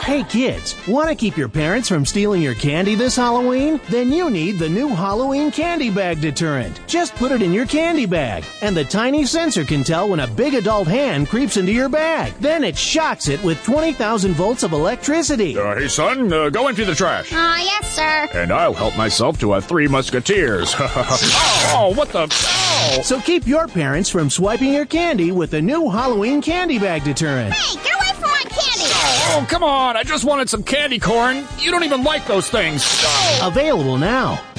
Hey kids, want to keep your parents from stealing your candy this Halloween? Then you need the new Halloween Candy Bag Deterrent. Just put it in your candy bag, and the tiny sensor can tell when a big adult hand creeps into your bag. Then it shocks it with 20,000 volts of electricity. Hey son, go empty the trash. Yes, sir. And I'll help myself to a Three Musketeers. Oh, what the... Oh. So keep your parents from swiping your candy with the new Halloween Candy Bag Deterrent. Hey, get away from my candy! Oh, come on. I just wanted some candy corn. You don't even like those things. Available now.